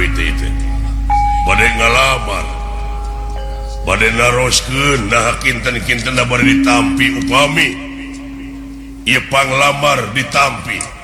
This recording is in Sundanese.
badai ngalamar badai naroskeun nah kinten-kinten bari ditampi upami ieu panglamar ditampi